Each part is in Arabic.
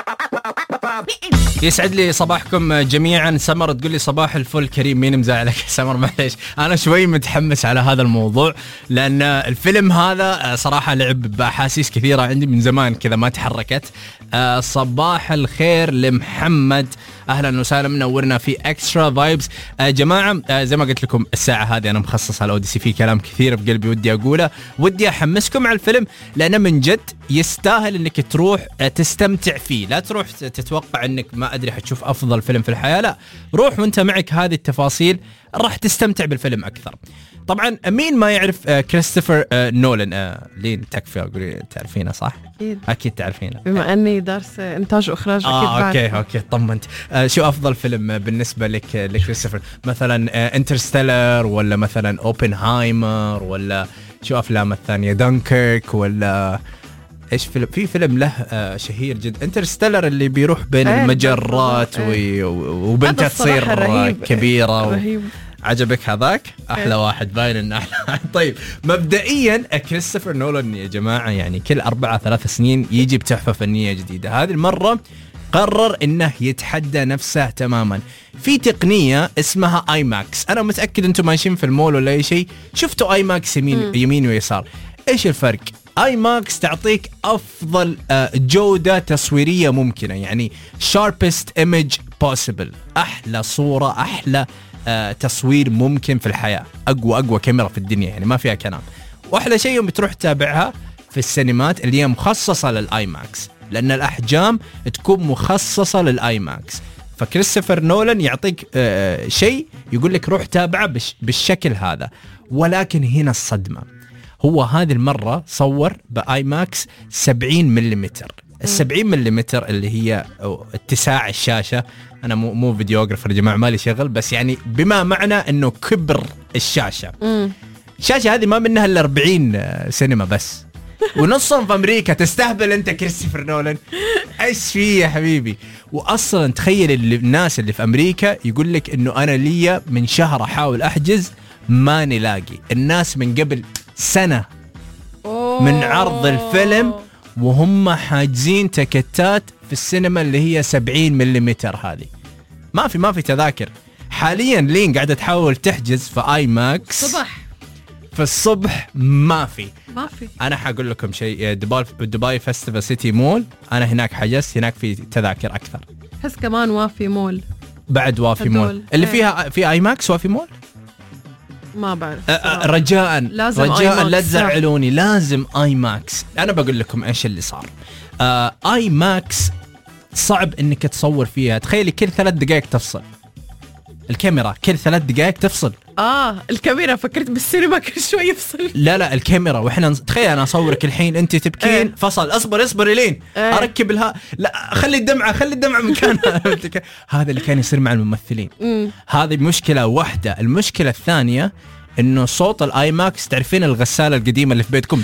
يسعد لي صباحكم جميعا. سمر تقول لي صباح الفل كريم. مين مزعلك سمر؟ معليش انا شوي متحمس على هذا الموضوع لان الفيلم هذا صراحه لعب باحاسيس كثيره عندي من زمان كذا ما تحركت. صباح الخير لمحمد، اهلا وسهلا، منورنا في اكسترا فايبز. جماعه زي ما قلت لكم الساعه هذه انا مخصص على اوديسي، في كلام كثير بقلبي ودي اقوله، ودي احمسكم على الفيلم لانه من جد يستاهل انك تروح تستمتع فيه. لا تروح تتوقع انك ما ادري حتشوف افضل فيلم في الحياه، لا، روح وانت معك هذه التفاصيل راح تستمتع بالفيلم اكثر. طبعا مين ما يعرف كريستوفر نولان؟ لين تكفي اقول تعرفينه صح؟ اكيد تعرفينه بما اني دارس انتاج واخراج اكيد اوكي طمنت. شو افضل فيلم بالنسبه لك لكريستوفر؟ مثلا انترستيلر ولا مثلا اوبنهايمر ولا شو افلام الثانيه؟ دانكيرك ولا ايش في فيلم له شهير جدا انترستيلر اللي بيروح بين المجرات وبنته تصير كبيره رهيب. عجبك هذاك؟ احلى واحد باين انه احلى. طيب مبدئيا كريستوفر نولان يا جماعه يعني كل 4-3 سنين يجي بتحفه فنيه جديده. هذه المره قرر انه يتحدى نفسه تماما في تقنيه اسمها اي ماكس. انا متاكد انتم ماشيين في المول ولا اي شيء شفتوا اي ماكس يمين ويسار. ايش الفرق؟ اي ماكس تعطيك افضل جوده تصويريه ممكنه، يعني sharpest image possible، احلى صوره، احلى تصوير ممكن في الحياه، اقوى كاميرا في الدنيا يعني ما فيها كلام. واحلى شيء يوم بتروح تتابعها في السينمات اللي هي مخصصه للاي ماكس، لان الاحجام تكون مخصصه للاي ماكس. فكريستوفر نولان يعطيك شيء يقول لك روح تابعه بالشكل هذا. ولكن هنا الصدمه، هو هذه المره صور باي ماكس 70 ملم. ال70 ملم اللي هي اتساع الشاشه، انا مو فيديوغرافر يا جماعه مالي شغل، بس يعني بما معنى انه كبر الشاشه. الشاشه هذه ما منها الا 40 سينما بس ونصهم في امريكا. تستهبل انت كريستوفر نولان؟ ايش فيه يا حبيبي؟ واصلا تخيل الناس اللي في امريكا يقول لك انه انا ليا من شهر احاول احجز ما نلاقي. الناس من قبل سنه من عرض الفيلم وهم حاجزين تكتات في السينما اللي هي 70 ملم. هذه ما في تذاكر حاليا. لين قاعدة تحاول تحجز في اي ماكس في الصبح ما في. انا حقول لكم شيء، دبي فيستيفال سيتي مول انا هناك حجزت، هناك في تذاكر اكثر. حس كمان وافي مول بعد وافي مول اللي فيها في اي ماكس. وافي مول ما بعرف رجاء لا تزعلوني، لازم اي ماكس. انا بقول لكم ايش اللي صار. اي ماكس صعب انك تصور فيها. تخيلي كل 3 دقائق تفصل الكاميرا، كل 3 دقائق تفصل. الكاميرا فكرت بالسينما كل شوي يفصل. لا الكاميرا. واحنا تخيل انا اصورك الحين انت تبكين فصل، اصبر لين اركب لا خلي الدمعه مكانها. هذا اللي كان يصير مع الممثلين. هذه مشكله واحده. المشكله الثانيه انه صوت الاي ماكس، تعرفين الغساله القديمه اللي في بيتكم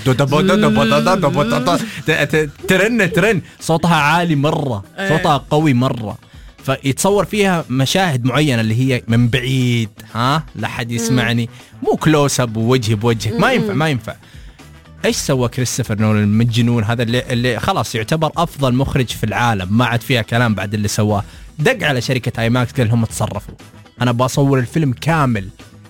ترن صوتها عالي مره، صوتها قوي مره، فيتصور فيها مشاهد معينه اللي هي من بعيد، لا حد يسمعني، مو كلوز اب ووجهي بوجهك، ما ينفع. ايش سوى كريستوفر نولان المجنون هذا اللي خلاص يعتبر افضل مخرج في العالم، ما عاد فيها كلام بعد اللي سواه؟ دق على شركه اي ماكس قال لهم تصرفوا، انا بصور الفيلم كامل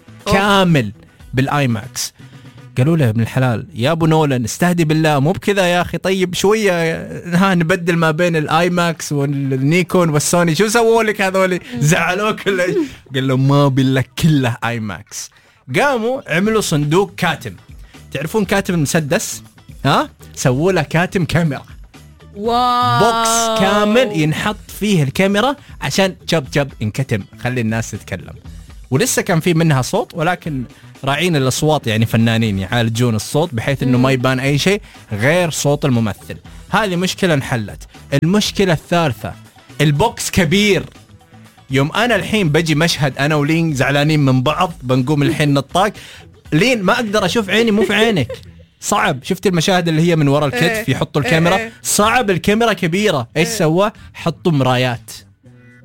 بالاي ماكس. قالوا له يا ابن الحلال يا ابو نولان استهدي بالله، مو بكذا يا اخي، طيب شويه نبدل ما بين الاي ماكس والنيكون والسوني، شو سووا لك هذول؟ زعلوك ولا؟ قال له ما بالله كله اي ماكس. قاموا عملوا صندوق كاتم، تعرفون كاتم المسدس؟ سووا له كاتم كاميرا. واو. بوكس كامل ينحط فيه الكاميرا عشان جب ينكتم، خلي الناس تتكلم. ولسه كان في منها صوت، ولكن راعين الأصوات يعني فنانين يعالجون الصوت بحيث أنه ما يبان أي شيء غير صوت الممثل. هذه مشكلة انحلت. المشكلة الثالثة، البوكس كبير. يوم أنا الحين بجي مشهد أنا ولين زعلانين من بعض، بنقوم الحين نطاق، لين ما أقدر أشوف عيني مو في عينك، صعب. شفت المشاهد اللي هي من وراء الكتف يحطوا الكاميرا، صعب، الكاميرا كبيرة. إيش سوى؟ حطوا مرايات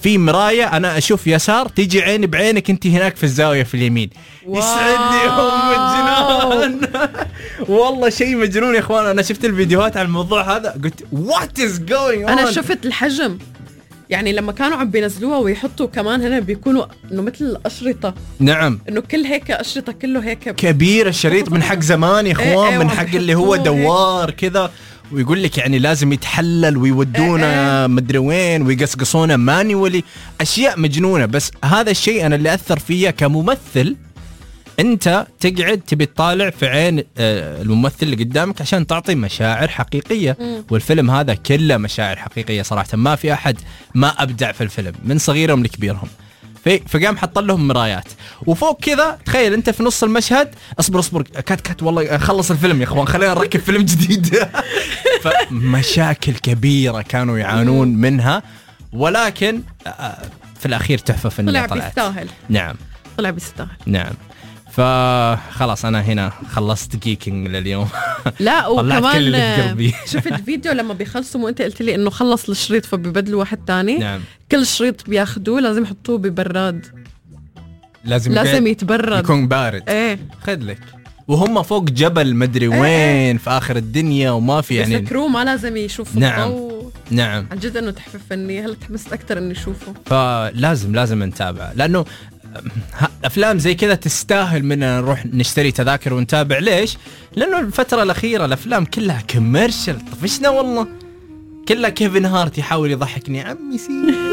في مرايه انا اشوف يسار تيجي عيني بعينك انت هناك في الزاويه في اليمين. يسعدني ام الجنان. والله شيء مجنون يا اخوان. انا شفت الفيديوهات عن الموضوع هذا قلت وات از جوينج اون. انا شفت الحجم يعني لما كانوا عم بينزلوها ويحطوا كمان هنا بيكونوا انه مثل الاشرطه. نعم انه كل هيك اشرطه كله هيك كبير الشريط من حق زمان يا اخوان. من حق اللي هو دوار كذا ويقول لك يعني لازم يتحلل ويودونا مدري وين ويقصقصونا مانيولي. اشياء مجنونه. بس هذا الشيء انا اللي اثر فيا كممثل. انت تقعد تبي تطالع في عين الممثل اللي قدامك عشان تعطي مشاعر حقيقيه. والفيلم هذا كله مشاعر حقيقيه صراحه. ما في احد ما ابدع في الفيلم من صغيرهم لكبيرهم. فقام حط لهم مرايات وفوق كذا. تخيل انت في نص المشهد اصبر كات والله خلص الفيلم يا اخوان خلينا نركب فيلم جديد. فمشاكل كبيرة كانوا يعانون منها ولكن في الأخير تحفة فنية طلع طلعت. بيستاهل. نعم طلع بيستاهل. نعم. فخلاص أنا هنا خلصت جيكينج لليوم. لا وكمان شفت فيديو لما بيخلصوا وانت قلت لي انه خلص الشريط فبيبدلوا واحد تاني. نعم. كل شريط بياخدوه لازم يحطوه ببراد. لازم يتبرد يكون بارد. ايه خذ لك. وهم فوق جبل مدري وين في آخر الدنيا وما في يعني يسكروه ما لازم يشوفوا. نعم. الضوء. نعم عن جد انه تحفة فنية. هلا تحمست اكثر اني اشوفه. فلازم نتابعه لانه افلام زي كذا تستاهل مننا نروح نشتري تذاكر ونتابع. ليش؟ لانه الفترة الأخيرة الافلام كلها كوميرشال. طفشنا والله. كلها كيفن هارت يحاول يضحكني عمي سي